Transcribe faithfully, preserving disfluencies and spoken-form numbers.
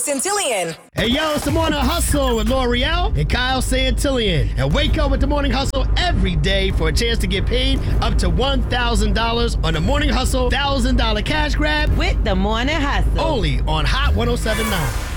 Santillian. Hey, yo, it's the Morning Hustle with L'Oreal and Kyle Santillian. And wake up with the Morning Hustle every day for a chance to get paid up to one thousand dollars on the Morning Hustle one thousand dollars cash grab with the Morning Hustle. only on Hot one oh seven point nine.